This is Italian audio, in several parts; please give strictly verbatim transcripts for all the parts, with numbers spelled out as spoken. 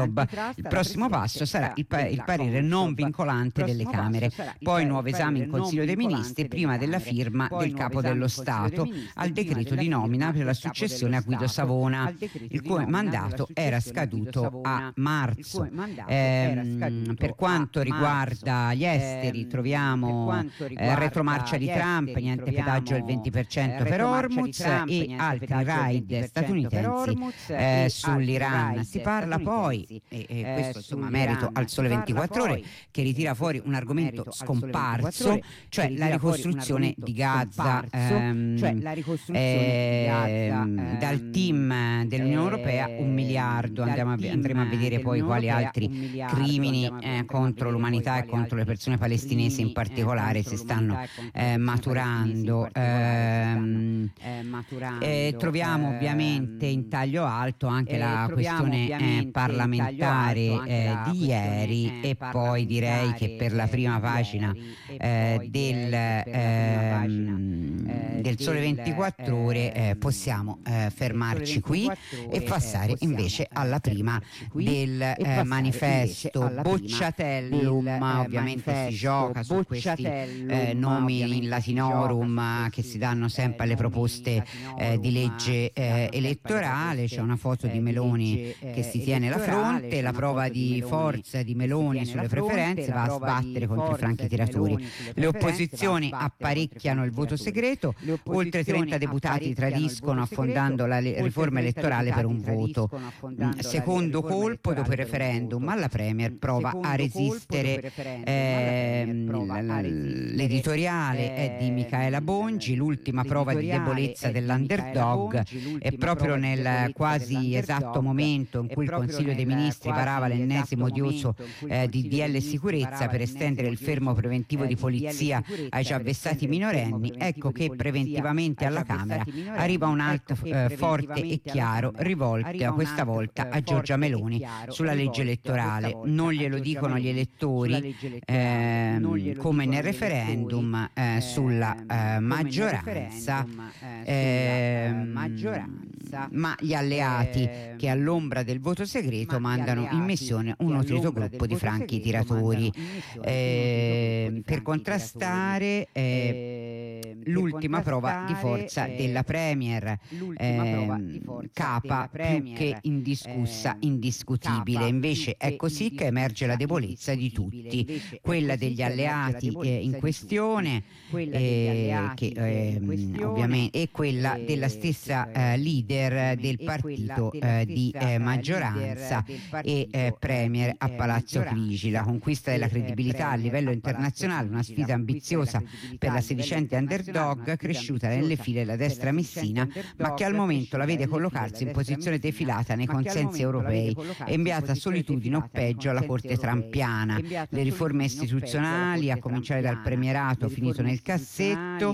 Il prossimo passo sarà il, pa- il parere non vincolante delle Camere, poi nuovo esame in Consiglio dei Ministri prima della firma del Capo dello Stato al decreto di nomina per la successione a Guido Savona, il cui mandato era scaduto a marzo. Ehm, per quanto riguarda gli esteri troviamo eh, retromarcia di Trump, niente pedaggio del venti per cento per Hormuz e altri raid statunitensi eh, sull'Iran. Si parla poi, e, e questo insomma merito al Sole ventiquattro Ore, che ritira fuori un argomento scomparso, cioè la ricostruzione di Gaza, ehm, ehm, dal team dell'Unione Europea un miliardo. Andiamo a, andremo a vedere poi quali altri crimini eh, contro l'umanità e contro le persone palestinesi in particolare si stanno eh, maturando. Ehm, eh, troviamo ovviamente in taglio alto anche la questione eh, parlamentare eh, di ieri, e poi direi che per la prima pagina eh, del, ehm, del Sole ventiquattro Ore eh, possiamo eh, fermarci qui e passare invece alla prima del eh, manifesto. Bocciatellum, ovviamente si gioca su questi eh, nomi in latinorum che si danno sempre alle proposte eh, di legge eh, elettorale. C'è una foto di Meloni che si tiene la fronte, la prova di forza di Meloni sulle preferenze, va a sbattere contro i franchi tiratori. Le opposizioni apparecchiano il voto segreto, oltre trenta deputati tradiscono affondando la le- riforma elettorale per un voto. Secondo colpo dopo il referendum alla Premier prova a resistere. Ehm, l'editoriale è di Micaela Bongi, l'ultima prova di debolezza dell'underdog, è proprio nel quasi esatto momento in cui il Consiglio dei Ministri varava l'ennesimo odioso eh, D D L sicurezza per estendere il fermo preventivo di polizia ai già vessati minorenni, ecco che preventivamente alla Camera arriva un atto eh, forte e chiaro rivolto questa volta a Giorgia Meloni sulla legge elettorale. Non glielo dicono gli elettori eh, come nel referendum eh, sulla eh, maggioranza, eh, ma gli alleati che all'ombra del voto segreto mandano in missione un nutrito gruppo di franchi tiratori eh, per contrastare eh, l'ultima prova di forza della Premier, eh, capa più che indiscussa, indiscutibile. Invece è così che emerge la debolezza di tutti, quella degli alleati eh, in questione eh, che, eh, ovviamente, e quella della stessa eh, leader del partito eh, di eh, maggioranza e eh, Premier a Palazzo Chigi. La conquista della credibilità a livello internazionale, una sfida ambiziosa per la sedicente underdog cresciuta nelle file della destra messina, ma che al momento la vede collocarsi in posizione defilata nei consensi europei e inviata a solitudine o peggio alla corte trampiana. Le riforme istituzionali, a cominciare dal premierato finito nel cassetto,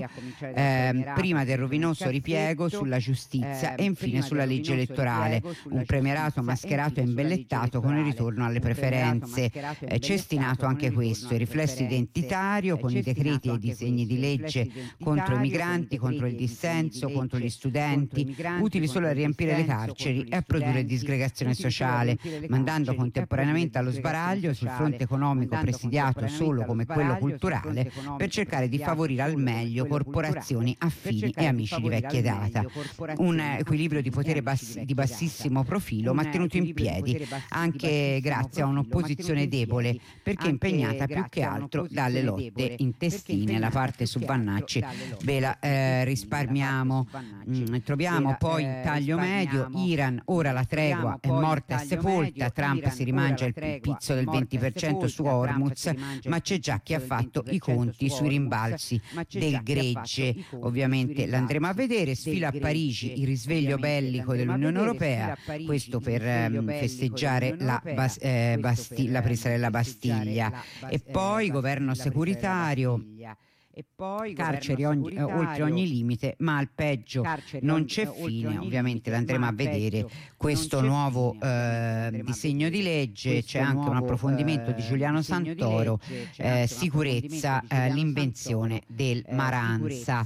eh, prima del rovinoso ripiego sulla giustizia e infine sulla legge elettorale, un premierato mascherato e imbellettato con il ritorno alle preferenze. Eh, cestinato anche questo, il riflesso identitario con i decreti e i disegni di legge contro i migranti, contro il dissenso, contro gli studenti, utili solo a riempire le carceri e a produrre disgregazione sociale, mandando contemporaneamente allo sbaraglio sul fronte economico presidiato solo come quello culturale per cercare di favorire al meglio corporazioni affini e amici di vecchia data. Un equilibrio di potere bassi, di bassissimo profilo ma tenuto in piedi anche grazie a un'opposizione debole perché impegnata più che altro dalle lotte intestine. La parte su Vannacci ve la eh, risparmiamo. Mm, troviamo poi in taglio medio Iran, ora la tregua è morta e sepolta, Trump si rimangia il pizzo del venti per cento su Hormuz, ma c'è già chi ha fatto i conti sui rimbalzi del gregge. Ovviamente l'andremo a vedere. Sfila a Parigi il risveglio bellico dell'Unione Europea, questo per ehm, festeggiare la, bas- eh, Basti- la presa della Bastiglia, e poi governo securitario, e poi carceri ogni, eh, oltre ogni limite, ma al peggio non c'è fine. Ovviamente l'andremo a vedere questo nuovo eh, disegno di legge. C'è anche un approfondimento di Giuliano Santoro, eh, sicurezza, eh, l'invenzione del Maranza.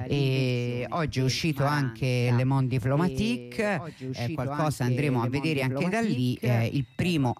E oggi è uscito anche Le Monde Diplomatique, eh, qualcosa andremo a vedere anche da lì. Eh, il primo